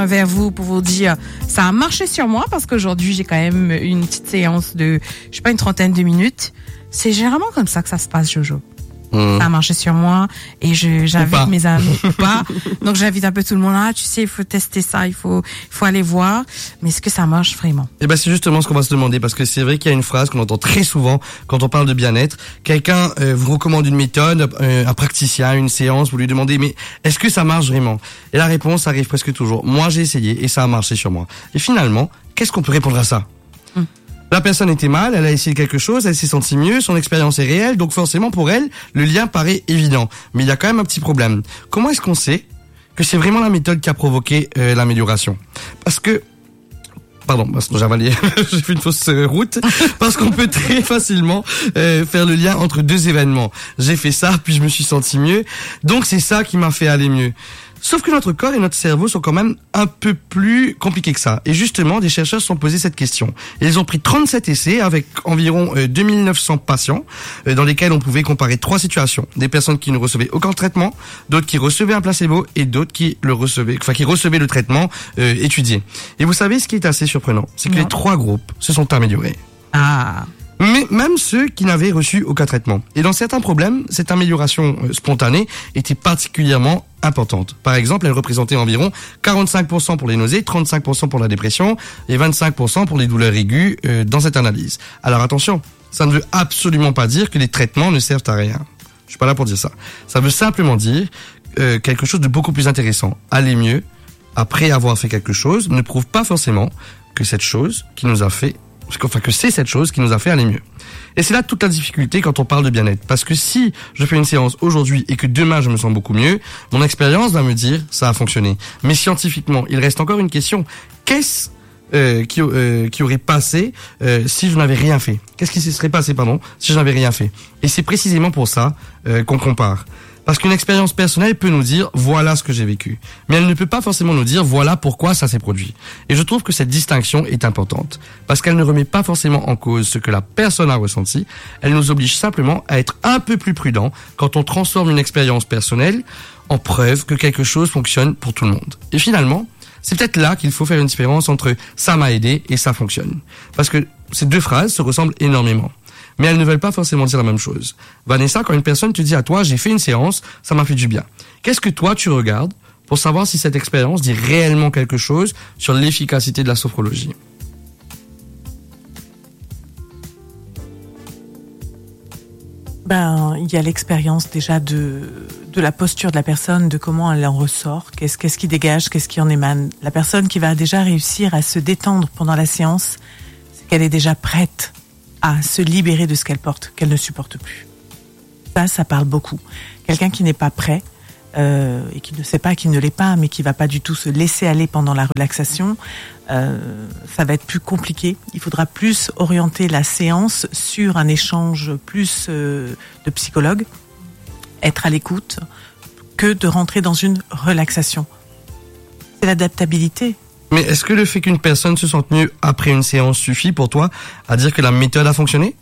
viens vers vous pour vous dire, ça a marché sur moi parce qu'aujourd'hui, j'ai quand même une petite séance de, je sais pas, une trentaine de minutes. C'est généralement comme ça que ça se passe, Jojo. Ça a marché sur moi et j'invite mes amis ou pas. Donc j'invite un peu tout le monde. Tu sais, il faut tester ça, il faut aller voir. Mais est-ce que ça marche vraiment? Et ben c'est justement ce qu'on va se demander, parce que c'est vrai qu'il y a une phrase qu'on entend très souvent quand on parle de bien-être. Quelqu'un vous recommande une méthode, un praticien, une séance, vous lui demandez mais est-ce que ça marche vraiment? Et la réponse arrive presque toujours. Moi j'ai essayé et ça a marché sur moi. Et finalement, qu'est-ce qu'on peut répondre à ça? La personne était mal, elle a essayé quelque chose, elle s'est sentie mieux, son expérience est réelle, donc forcément pour elle, le lien paraît évident. Mais il y a quand même un petit problème. Comment est-ce qu'on sait que c'est vraiment la méthode qui a provoqué l'amélioration? Parce que j'ai avalé, j'ai fait une fausse route, parce qu'on peut très facilement faire le lien entre deux événements. J'ai fait ça, puis je me suis senti mieux, donc c'est ça qui m'a fait aller mieux. Sauf que notre corps et notre cerveau sont quand même un peu plus compliqués que ça. Et justement, des chercheurs se sont posés cette question. Et ils ont pris 37 essais avec environ 2900 patients dans lesquels on pouvait comparer 3 situations. Des personnes qui ne recevaient aucun traitement, d'autres qui recevaient un placebo et d'autres qui recevaient le traitement étudié. Et vous savez ce qui est assez surprenant, c'est que les 3 groupes se sont améliorés. Mais même ceux qui n'avaient reçu aucun traitement. Et dans certains problèmes, cette amélioration spontanée était particulièrement importante. Par exemple, elle représentait environ 45% pour les nausées, 35% pour la dépression et 25% pour les douleurs aiguës dans cette analyse. Alors attention, ça ne veut absolument pas dire que les traitements ne servent à rien. Je suis pas là pour dire ça. Ça veut simplement dire quelque chose de beaucoup plus intéressant. Aller mieux après avoir fait quelque chose ne prouve pas forcément que c'est cette chose qui nous a fait aller mieux. Et c'est là toute la difficulté quand on parle de bien-être. Parce que si je fais une séance aujourd'hui et que demain je me sens beaucoup mieux, mon expérience va me dire ça a fonctionné. Mais scientifiquement, il reste encore une question. Qu'est-ce qui aurait passé si je n'avais rien fait? Qu'est-ce qui se serait passé, si je n'avais rien fait? Et c'est précisément pour ça qu'on compare. Parce qu'une expérience personnelle peut nous dire voilà ce que j'ai vécu, mais elle ne peut pas forcément nous dire voilà pourquoi ça s'est produit. Et je trouve que cette distinction est importante parce qu'elle ne remet pas forcément en cause ce que la personne a ressenti. Elle nous oblige simplement à être un peu plus prudent quand on transforme une expérience personnelle en preuve que quelque chose fonctionne pour tout le monde. Et finalement, c'est peut-être là qu'il faut faire une différence entre ça m'a aidé et ça fonctionne. Parce que ces 2 phrases se ressemblent énormément. Mais elles ne veulent pas forcément dire la même chose. Vanessa, quand une personne te dit à toi, j'ai fait une séance, ça m'a fait du bien. Qu'est-ce que toi tu regardes pour savoir si cette expérience dit réellement quelque chose sur l'efficacité de la sophrologie? Il y a l'expérience déjà de la posture de la personne, de comment elle en ressort, qu'est-ce qui dégage, qu'est-ce qui en émane. La personne qui va déjà réussir à se détendre pendant la séance, c'est qu'elle est déjà prête à se libérer de ce qu'elle porte, qu'elle ne supporte plus. Ça parle beaucoup. Quelqu'un qui n'est pas prêt et qui ne sait pas, qui ne l'est pas, mais qui va pas du tout se laisser aller pendant la relaxation, ça va être plus compliqué. Il faudra plus orienter la séance sur un échange plus de psychologue, être à l'écoute, que de rentrer dans une relaxation. C'est l'adaptabilité. Mais est-ce que le fait qu'une personne se sente mieux après une séance suffit pour toi à dire que la méthode a fonctionné?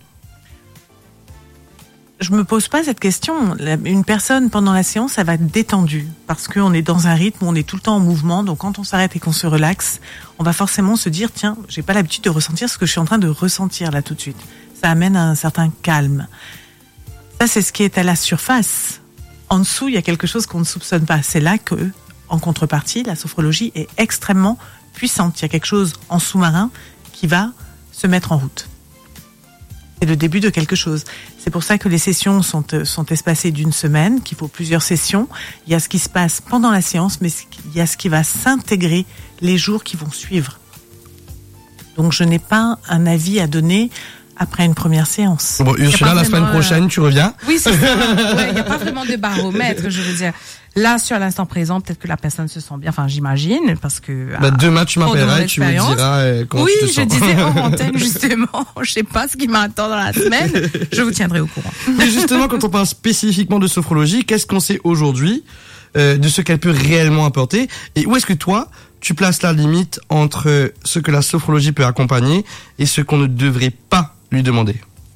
Je me pose pas cette question. Une personne pendant la séance, elle va être détendue parce qu'on est dans un rythme où on est tout le temps en mouvement. Donc quand on s'arrête et qu'on se relaxe, on va forcément se dire tiens, j'ai pas l'habitude de ressentir ce que je suis en train de ressentir là tout de suite. Ça amène à un certain calme. Ça, c'est ce qui est à la surface. En dessous, il y a quelque chose qu'on ne soupçonne pas. C'est là que, en contrepartie, la sophrologie est extrêmement puissante. Il y a quelque chose en sous-marin qui va se mettre en route. C'est le début de quelque chose. C'est pour ça que les sessions sont espacées d'1 semaine, qu'il faut plusieurs sessions. Il y a ce qui se passe pendant la séance, mais il y a ce qui va s'intégrer les jours qui vont suivre. Donc je n'ai pas un avis à donner après une première séance. Bon, Ursula, la semaine prochaine, tu reviens? Oui, c'est ça. Il n'y a pas vraiment de baromètre, je veux dire. Là, sur l'instant présent, peut-être que la personne se sent bien. Enfin, j'imagine, parce que... demain, tu m'appelleras et tu me diras comment tu te sens. Oui, je disais hors antenne, justement. Je sais pas ce qui m'attend dans la semaine. Je vous tiendrai au courant. Et justement, quand on parle spécifiquement de sophrologie, qu'est-ce qu'on sait aujourd'hui de ce qu'elle peut réellement apporter? Et où est-ce que toi, tu places la limite entre ce que la sophrologie peut accompagner et ce qu'on ne devrait pas lui demander?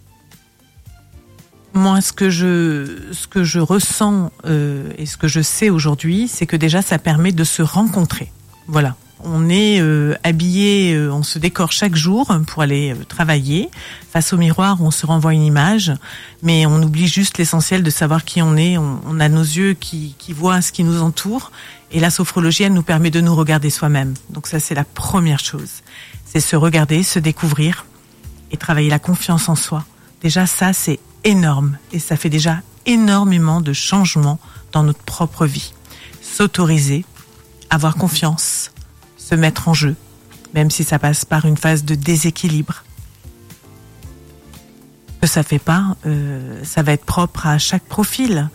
Moi, ce que je ressens et ce que je sais aujourd'hui, c'est que déjà, ça permet de se rencontrer. Voilà. On est habillé, on se décore chaque jour pour aller travailler. Face au miroir, on se renvoie une image, mais on oublie juste l'essentiel de savoir qui on est. On a nos yeux qui voient ce qui nous entoure. Et la sophrologie, elle nous permet de nous regarder soi-même. Donc ça, c'est la première chose. C'est se regarder, se découvrir et travailler la confiance en soi. Déjà, ça, c'est énorme. Et ça fait déjà énormément de changements dans notre propre vie. S'autoriser, avoir confiance, se mettre en jeu, même si ça passe par une phase de déséquilibre. Que ça fait pas, ça va être propre à chaque profil.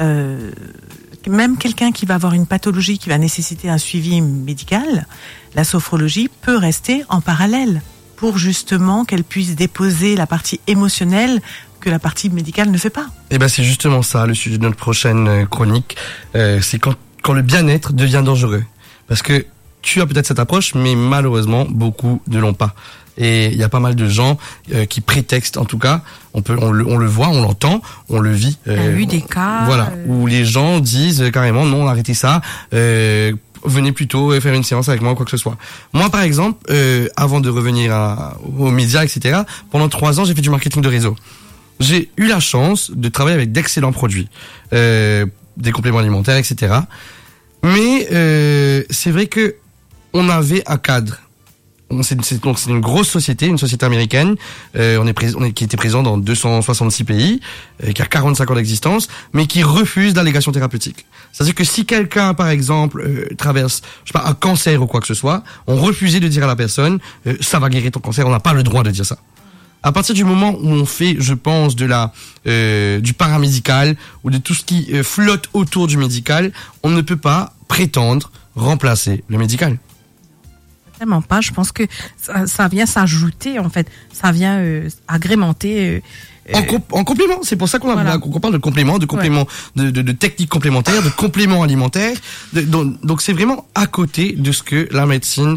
Même quelqu'un qui va avoir une pathologie qui va nécessiter un suivi médical, la sophrologie peut rester en parallèle pour justement qu'elle puisse déposer la partie émotionnelle que la partie médicale ne fait pas. Et ben c'est justement ça le sujet de notre prochaine chronique. C'est quand le bien-être devient dangereux. Parce que tu as peut-être cette approche, mais malheureusement, beaucoup ne l'ont pas. Et il y a pas mal de gens qui prétextent, en tout cas, on le voit, on l'entend, on le vit. Il y a eu des cas. Voilà, où les gens disent carrément non, arrêtez ça. Venez plutôt faire une séance avec moi ou quoi que ce soit. Moi, par exemple, avant de revenir aux médias, etc., pendant 3 ans, j'ai fait du marketing de réseau. J'ai eu la chance de travailler avec d'excellents produits, des compléments alimentaires, etc. Mais c'est vrai que on avait un cadre. C'est une grosse société, une société américaine. Qui était présent dans 266 pays, qui a 45 ans d'existence, mais qui refuse l'allégation thérapeutique. C'est-à-dire que si quelqu'un, par exemple, traverse, je sais pas, un cancer ou quoi que ce soit, on refusait de dire à la personne, ça va guérir ton cancer. On n'a pas le droit de dire ça. À partir du moment où on fait, je pense, du paramédical ou de tout ce qui flotte autour du médical, on ne peut pas prétendre remplacer le médical. Tellement pas. Je pense que ça vient s'ajouter, en fait. Ça vient agrémenter. En complément. C'est pour ça qu'on parle de complément, de techniques complémentaires, de compléments alimentaires. Donc c'est vraiment à côté de ce que la médecine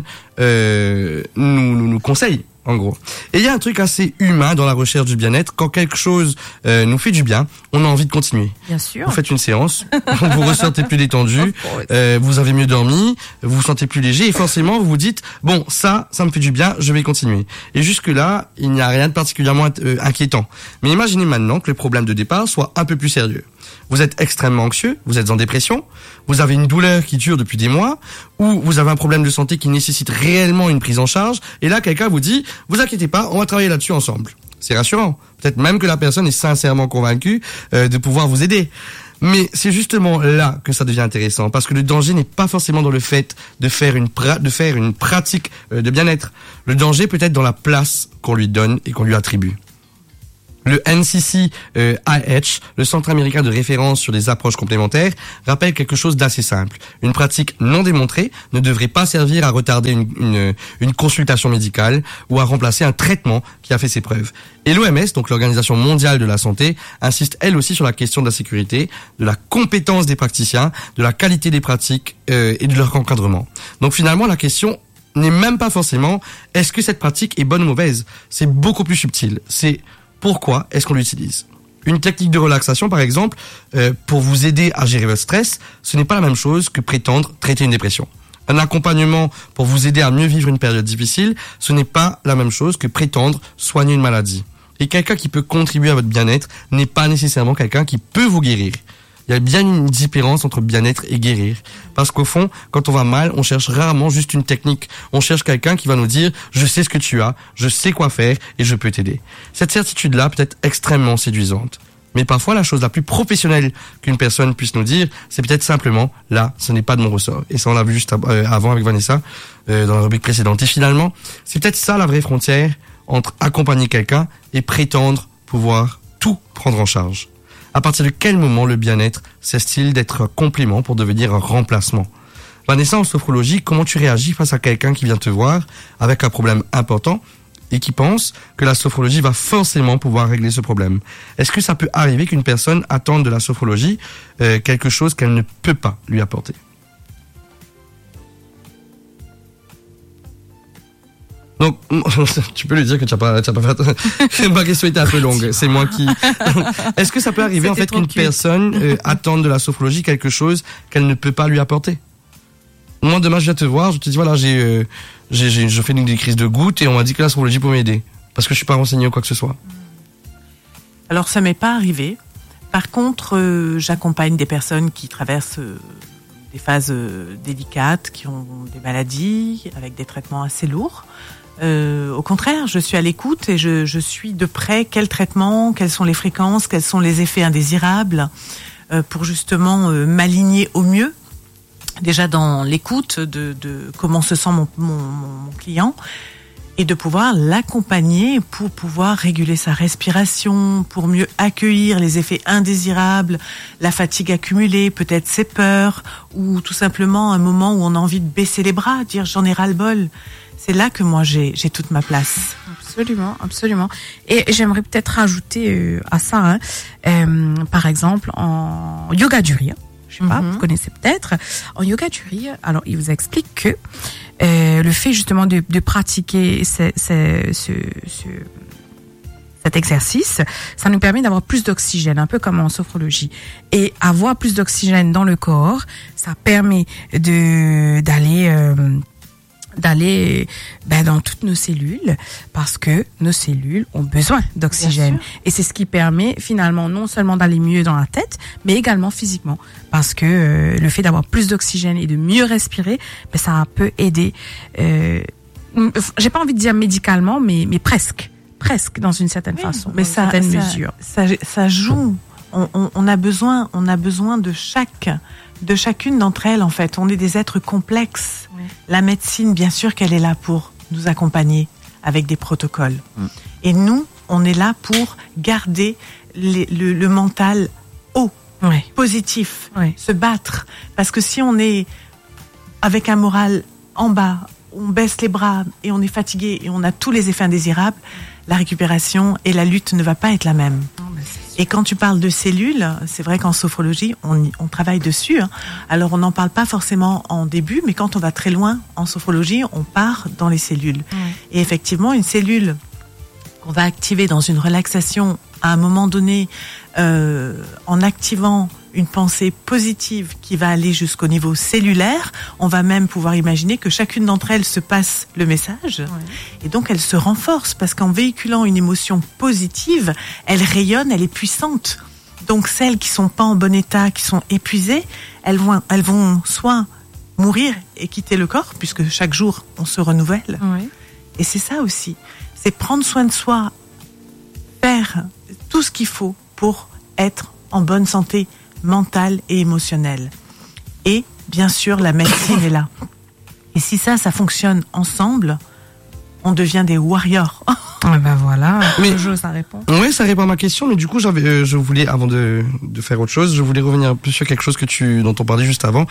nous conseille. En gros. Et il y a un truc assez humain dans la recherche du bien-être. Quand quelque chose nous fait du bien, on a envie de continuer. Bien sûr. Vous faites une séance, vous ressentez plus détendu, vous avez mieux dormi, vous vous sentez plus léger et forcément vous vous dites bon ça me fait du bien, je vais continuer. Et jusque là, il n'y a rien de particulièrement inquiétant. Mais imaginez maintenant que le problème de départ soit un peu plus sérieux. Vous êtes extrêmement anxieux, vous êtes en dépression, vous avez une douleur qui dure depuis des mois, ou vous avez un problème de santé qui nécessite réellement une prise en charge, et là quelqu'un vous dit, vous inquiétez pas, on va travailler là-dessus ensemble. C'est rassurant. Peut-être même que la personne est sincèrement convaincue de pouvoir vous aider. Mais c'est justement là que ça devient intéressant, parce que le danger n'est pas forcément dans le fait de faire une pratique de bien-être. Le danger peut être dans la place qu'on lui donne et qu'on lui attribue. Le NCCIH, le Centre américain de référence sur les approches complémentaires, rappelle quelque chose d'assez simple. Une pratique non démontrée ne devrait pas servir à retarder une consultation médicale ou à remplacer un traitement qui a fait ses preuves. Et l'OMS, donc l'Organisation mondiale de la santé, insiste elle aussi sur la question de la sécurité, de la compétence des praticiens, de la qualité des pratiques et de leur encadrement. Donc finalement, la question n'est même pas forcément est-ce que cette pratique est bonne ou mauvaise. C'est beaucoup plus subtil. C'est pourquoi est-ce qu'on l'utilise? Une technique de relaxation, par exemple, pour vous aider à gérer votre stress, ce n'est pas la même chose que prétendre traiter une dépression. Un accompagnement pour vous aider à mieux vivre une période difficile, ce n'est pas la même chose que prétendre soigner une maladie. Et quelqu'un qui peut contribuer à votre bien-être n'est pas nécessairement quelqu'un qui peut vous guérir. Il y a bien une différence entre bien-être et guérir. Parce qu'au fond, quand on va mal, on cherche rarement juste une technique. On cherche quelqu'un qui va nous dire « je sais ce que tu as, je sais quoi faire et je peux t'aider ». Cette certitude-là peut être extrêmement séduisante. Mais parfois, la chose la plus professionnelle qu'une personne puisse nous dire, c'est peut-être simplement « là, ce n'est pas de mon ressort ». Et ça, on l'a vu juste avant avec Vanessa, dans la rubrique précédente. Et finalement, c'est peut-être ça la vraie frontière entre accompagner quelqu'un et prétendre pouvoir tout prendre en charge. À partir de quel moment le bien-être cesse-t-il d'être un complément pour devenir un remplacement? Vanessa, en sophrologie, comment tu réagis face à quelqu'un qui vient te voir avec un problème important et qui pense que la sophrologie va forcément pouvoir régler ce problème? Est-ce que ça peut arriver qu'une personne attende de la sophrologie quelque chose qu'elle ne peut pas lui apporter? Donc, tu peux lui dire que tu n'as pas fait. Ma question était un peu longue. C'est moi qui. Est-ce que ça peut arriver en fait qu'une personne attende de la sophrologie quelque chose qu'elle ne peut pas lui apporter? Moi, Maintenant, demain, je viens te voir, je te dis, voilà, je fais des crises de gouttes et on m'a dit que la sophrologie peut m'aider. Parce que je suis pas renseigné ou quoi que ce soit. Alors, ça m'est pas arrivé. Par contre, j'accompagne des personnes qui traversent des phases délicates, qui ont des maladies, avec des traitements assez lourds. Au contraire, je suis à l'écoute et je suis de près quels traitements, quelles sont les fréquences, quels sont les effets indésirables, pour justement m'aligner au mieux. Déjà dans l'écoute de comment se sent mon client, et de pouvoir l'accompagner pour pouvoir réguler sa respiration, pour mieux accueillir les effets indésirables, la fatigue accumulée, peut-être ses peurs, ou tout simplement un moment où on a envie de baisser les bras, dire j'en ai ras-le-bol. C'est là que moi j'ai toute ma place. Absolument, absolument. Et j'aimerais peut-être rajouter à ça, par exemple en yoga du rire. Je sais pas, vous connaissez peut-être. En yoga du rire, alors il vous explique que le fait justement de pratiquer cet exercice, ça nous permet d'avoir plus d'oxygène, un peu comme en sophrologie. Et avoir plus d'oxygène dans le corps, ça permet d'aller dans toutes nos cellules, parce que nos cellules ont besoin d'oxygène. Et c'est ce qui permet finalement non seulement d'aller mieux dans la tête, mais également physiquement. Parce que le fait d'avoir plus d'oxygène et de mieux respirer, ça peut aider, j'ai pas envie de dire médicalement, mais presque dans une certaine façon, mais dans une certaine mesure. Ça joue. On a besoin de chacune d'entre elles, en fait. On est des êtres complexes. Oui. La médecine, bien sûr qu'elle est là pour nous accompagner avec des protocoles. Et nous, on est là pour garder le mental haut, positif, se battre. Parce que si on est avec un moral en bas, on baisse les bras et on est fatigué et on a tous les effets indésirables, la récupération et la lutte ne va pas être la même. Et quand tu parles de cellules, c'est vrai qu'en sophrologie, on travaille dessus. Alors, on n'en parle pas forcément en début, mais quand on va très loin en sophrologie, on part dans les cellules. Et effectivement, une cellule qu'on va activer dans une relaxation à un moment donné, en activant une pensée positive qui va aller jusqu'au niveau cellulaire, on va même pouvoir imaginer que chacune d'entre elles se passe le message, et donc elle se renforce, parce qu'en véhiculant une émotion positive, elle rayonne, elle est puissante. Donc celles qui sont pas en bon état, qui sont épuisées, elles vont soit mourir et quitter le corps, puisque chaque jour on se renouvelle. Et c'est ça aussi, c'est prendre soin de soi, faire tout ce qu'il faut pour être en bonne santé mentale et émotionnelle. Et bien sûr, la médecine est là. Et si ça fonctionne ensemble, on devient des warriors. Voilà, ça répond. Oui, ça répond à ma question, mais du coup, je voulais, avant de faire autre chose, je voulais revenir un peu sur quelque chose dont on parlait juste avant.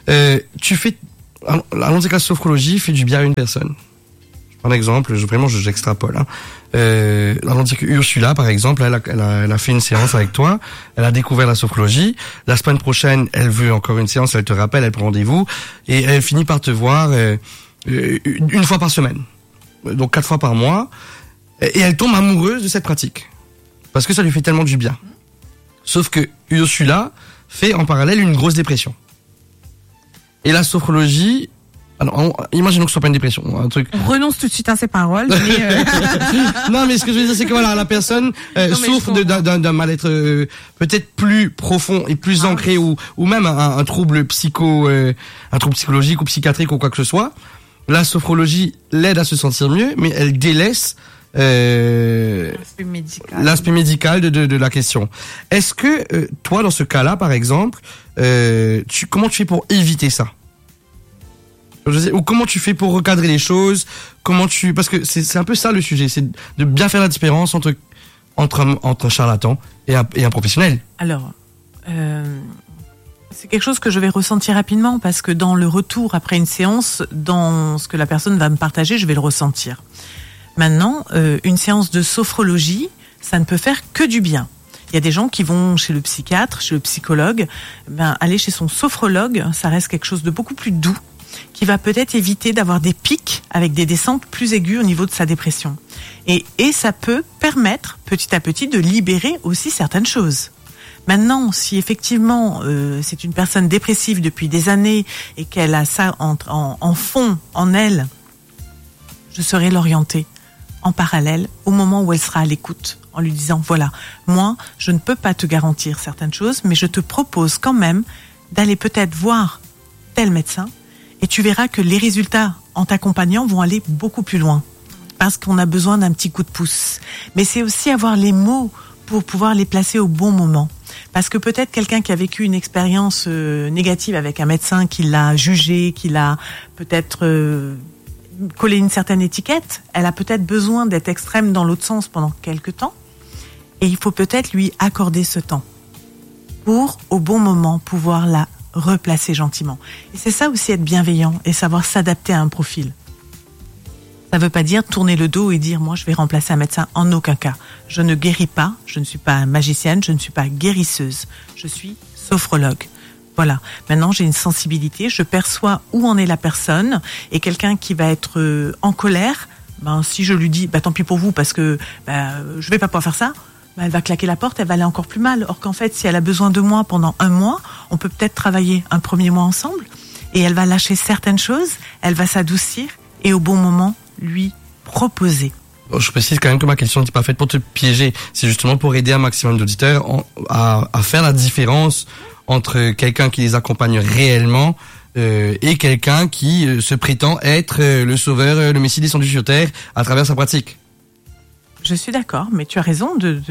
Allons dire que la sophrologie fait du bien à une personne. Un exemple, j'extrapole. On dit que Ursula, par exemple, elle a fait une séance avec toi, elle a découvert la sophrologie. La semaine prochaine, elle veut encore une séance, elle te rappelle, elle prend rendez-vous, et elle finit par te voir une fois par semaine, donc 4 fois par mois, et elle tombe amoureuse de cette pratique, parce que ça lui fait tellement du bien. Sauf que Ursula fait en parallèle une grosse dépression. Et la sophrologie... Alors, imaginons que ce soit pas une dépression, un truc. On renonce tout de suite à ces paroles. Non, mais ce que je veux dire, c'est que voilà, la personne souffre d'un mal-être peut-être plus profond et plus ancré, ou même un trouble psychologique ou psychiatrique ou quoi que ce soit. La sophrologie l'aide à se sentir mieux, mais elle délaisse l'aspect médical de la question. Est-ce que toi, dans ce cas-là, par exemple, comment tu fais pour éviter ça? Ou comment tu fais pour recadrer les choses? Parce que c'est un peu ça le sujet, c'est de bien faire la différence entre un charlatan et un professionnel. Alors, c'est quelque chose que je vais ressentir rapidement, parce que dans le retour après une séance, dans ce que la personne va me partager, je vais le ressentir. Maintenant, une séance de sophrologie, ça ne peut faire que du bien. Il y a des gens qui vont chez le psychiatre, chez le psychologue. Aller chez son sophrologue, ça reste quelque chose de beaucoup plus doux, qui va peut-être éviter d'avoir des pics avec des descentes plus aiguës au niveau de sa dépression. Et ça peut permettre petit à petit de libérer aussi certaines choses. Maintenant, si effectivement c'est une personne dépressive depuis des années et qu'elle a ça en fond, en elle, je saurais l'orienter en parallèle au moment où elle sera à l'écoute, en lui disant voilà, moi je ne peux pas te garantir certaines choses, mais je te propose quand même d'aller peut-être voir tel médecin et tu verras que les résultats en t'accompagnant vont aller beaucoup plus loin parce qu'on a besoin d'un petit coup de pouce. Mais c'est aussi avoir les mots pour pouvoir les placer au bon moment. Parce que peut-être quelqu'un qui a vécu une expérience négative avec un médecin qui l'a jugé, qui l'a peut-être collé une certaine étiquette, elle a peut-être besoin d'être extrême dans l'autre sens pendant quelques temps. Et il faut peut-être lui accorder ce temps pour, au bon moment, pouvoir la replacer gentiment. Et c'est ça aussi être bienveillant et savoir s'adapter à un profil. Ça ne veut pas dire tourner le dos et dire moi je vais remplacer un médecin, en aucun cas. Je ne guéris pas, je ne suis pas magicienne, je ne suis pas guérisseuse, je suis sophrologue. Voilà. Maintenant j'ai une sensibilité, je perçois où en est la personne et quelqu'un qui va être en colère, si je lui dis tant pis pour vous parce que je vais pas pouvoir faire ça, elle va claquer la porte, elle va aller encore plus mal. Or qu'en fait si elle a besoin de moi pendant 1 mois, on peut peut-être travailler un premier mois ensemble et elle va lâcher certaines choses, elle va s'adoucir et au bon moment lui proposer. Bon, je précise quand même que ma question n'est pas faite pour te piéger, c'est justement pour aider un maximum d'auditeurs à faire la différence entre quelqu'un qui les accompagne réellement et quelqu'un qui se prétend être le sauveur, le messie descendu sur terre à travers sa pratique. Je suis d'accord, mais tu as raison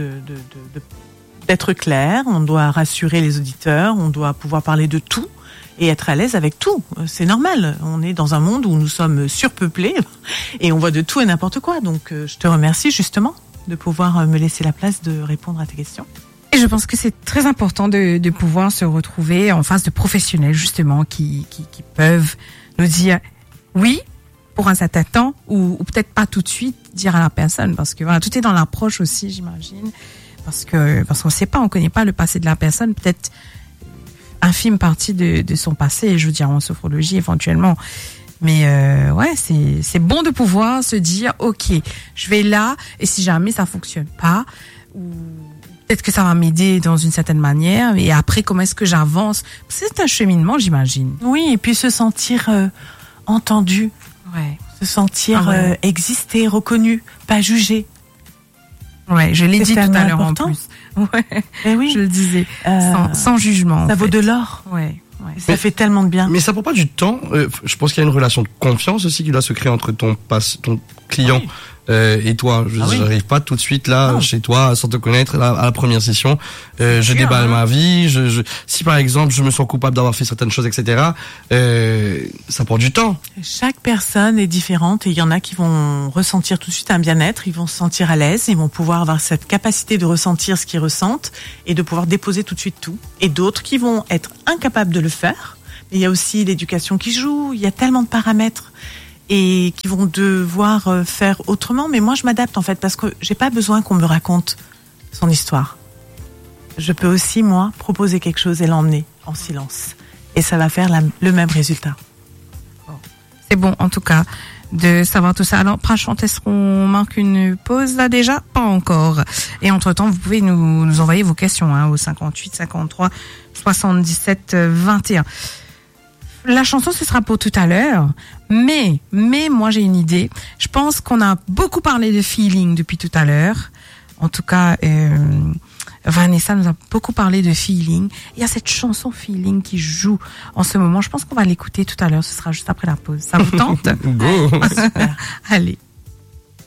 d'être clair, on doit rassurer les auditeurs, on doit pouvoir parler de tout et être à l'aise avec tout. C'est normal, on est dans un monde où nous sommes surpeuplés et on voit de tout et n'importe quoi. Donc je te remercie justement de pouvoir me laisser la place de répondre à tes questions. Et je pense que c'est très important de pouvoir se retrouver en face de professionnels justement qui peuvent nous dire oui pour un certain temps ou peut-être pas tout de suite dire à la personne parce que voilà, tout est dans l'approche aussi, j'imagine, parce qu'on sait pas, on connaît pas le passé de la personne, peut-être infime partie de son passé, je veux dire en sophrologie éventuellement. Mais c'est bon de pouvoir se dire ok, je vais là et si jamais ça fonctionne pas ou peut-être que ça va m'aider dans une certaine manière et après comment est-ce que j'avance, c'est un cheminement, j'imagine. Oui, et puis se sentir entendu, se sentir exister, reconnu, pas jugé. Ouais, je l'ai dit tout à l'heure en plus. Mais oui, je le disais, sans jugement. Ça vaut de l'or. Ouais. Ça fait tellement de bien. Mais ça prend pas du temps. Je pense qu'il y a une relation de confiance aussi qui doit se créer entre ton client et toi. J'arrive pas tout de suite là chez toi sans te connaître à la première session. Je déballe ma vie. Si par exemple je me sens coupable d'avoir fait certaines choses, etc. Ça prend du temps. Chaque personne est différente et il y en a qui vont ressentir tout de suite un bien-être, ils vont se sentir à l'aise, ils vont pouvoir avoir cette capacité de ressentir ce qu'ils ressentent et de pouvoir déposer tout de suite tout. Et d'autres qui vont être incapables de le faire. Mais il y a aussi l'éducation qui joue. Il y a tellement de paramètres. Et qui vont devoir faire autrement. Mais moi, je m'adapte en fait parce que j'ai pas besoin qu'on me raconte son histoire. Je peux aussi, moi, proposer quelque chose et l'emmener en silence. Et ça va faire le même résultat. C'est bon, en tout cas, de savoir tout ça. Alors, Prachante, est-ce qu'on marque une pause là déjà? Pas encore. Et entre-temps, vous pouvez nous envoyer vos questions au 58 53 77 21. La chanson, ce sera pour tout à l'heure. Mais moi, j'ai une idée. Je pense qu'on a beaucoup parlé de feeling depuis tout à l'heure. En tout cas, Vanessa nous a beaucoup parlé de feeling. Il y a cette chanson feeling qui joue en ce moment. Je pense qu'on va l'écouter tout à l'heure. Ce sera juste après la pause. Ça vous tente? Go. Super. Allez.